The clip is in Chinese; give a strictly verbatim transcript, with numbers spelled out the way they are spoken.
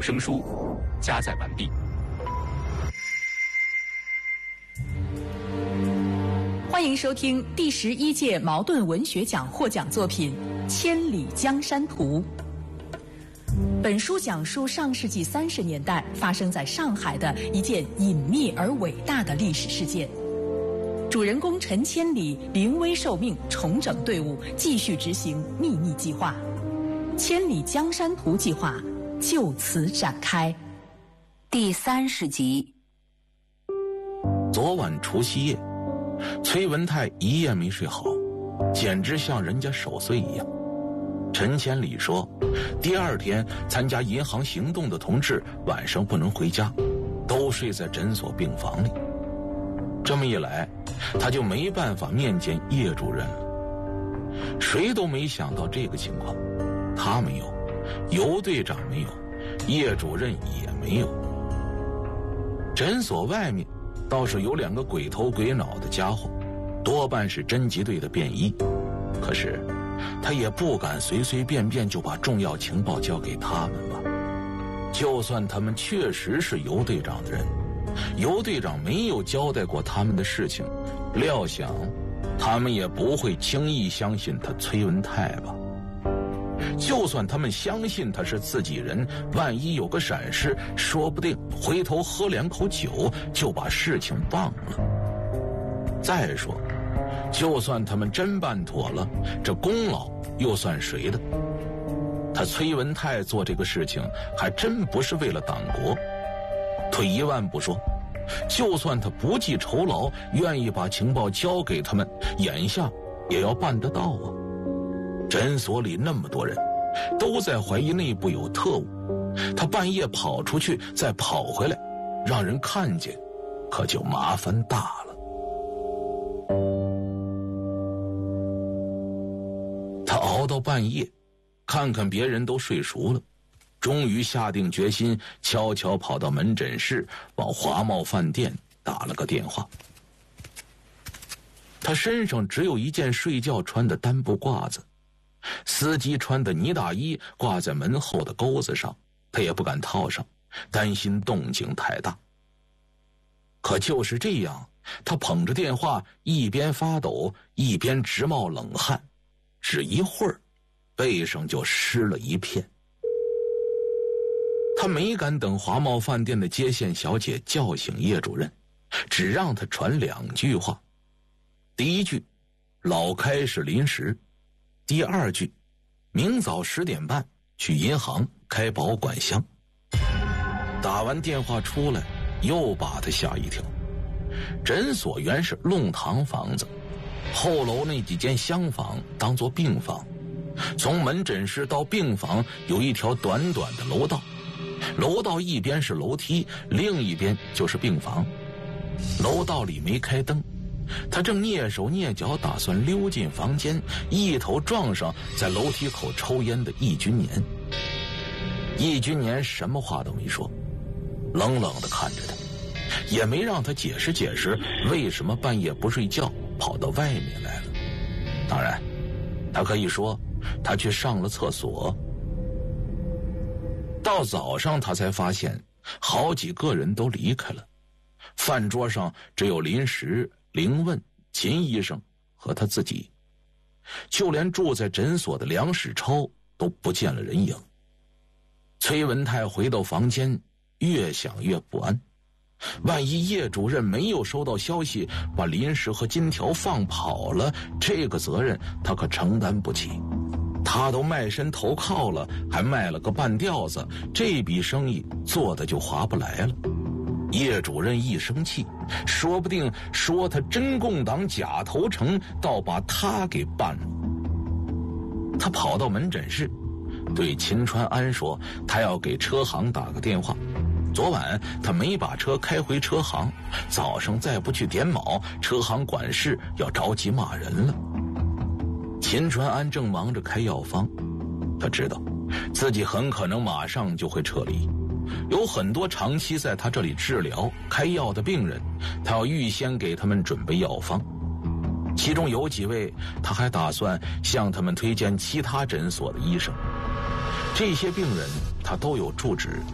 声书加载完毕。 欢迎收听第十一届茅盾文学奖获奖作品《千里江山图》。本书讲述上世纪三十年代发生在上海的一件隐秘而伟大的历史事件。主人公陈千里临危受命，重整队伍，继续执行秘密计划。千里江山图计划就此展开。 第三十集。 昨晚除夕夜，崔文泰一夜没睡好，简直像人家守岁一样。陈千里说，第二天参加银行行动的同志晚上不能回家，都睡在诊所病房里。这么一来，他就没办法面见叶主任了。谁都没想到这个情况，他没有，尤队长没有，叶主任也没有。诊所外面倒是有两个鬼头鬼脑的家伙，多半是侦缉队的便衣，可是他也不敢随随便便就把重要情报交给他们吧。就算他们确实是尤队长的人，尤队长没有交代过他们的事情，料想他们也不会轻易相信他崔文泰吧。就算他们相信他是自己人，万一有个闪失，说不定回头喝两口酒就把事情忘了。再说，就算他们真办妥了，这功劳又算谁的？他崔文泰做这个事情还真不是为了党国。退一万步说，就算他不计酬劳，愿意把情报交给他们，眼下也要办得到啊。诊所里那么多人都在怀疑内部有特务，他半夜跑出去再跑回来，让人看见，可就麻烦大了。他熬到半夜，看看别人都睡熟了，终于下定决心，悄悄跑到门诊室，往华茂饭店打了个电话。他身上只有一件睡觉穿的单布褂子，司机穿的呢大衣挂在门后的钩子上，他也不敢套上，担心动静太大。可就是这样，他捧着电话，一边发抖，一边直冒冷汗，只一会儿，背上就湿了一片。他没敢等华茂饭店的接线小姐叫醒叶主任，只让他传两句话。第一句，老开是临时；第二句，明早十点半去银行开保管箱。打完电话出来，又把他吓一跳。诊所原是弄堂房子，后楼那几间厢房当作病房，从门诊室到病房有一条短短的楼道，楼道一边是楼梯，另一边就是病房。楼道里没开灯，他正蹑手蹑脚打算溜进房间，一头撞上在楼梯口抽烟的易君年。易君年什么话都没说，冷冷地看着他，也没让他解释解释为什么半夜不睡觉跑到外面来了。当然他可以说他去上了厕所。到早上他才发现好几个人都离开了，饭桌上只有临时、凌问、秦医生和他自己，就连住在诊所的梁世超都不见了人影。崔文泰回到房间，越想越不安，万一叶主任没有收到消息，把临时和金条放跑了，这个责任他可承担不起。他都卖身投靠了，还卖了个半吊子，这笔生意做的就划不来了。叶主任一生气，说不定说他真共党假投诚，倒把他给办了。他跑到门诊室，对秦川安说他要给车行打个电话，昨晚他没把车开回车行，早上再不去点卯，车行管事要着急骂人了。秦川安正忙着开药方，他知道自己很可能马上就会撤离，有很多长期在他这里治疗开药的病人，他要预先给他们准备药方。其中有几位他还打算向他们推荐其他诊所的医生，这些病人他都有住址。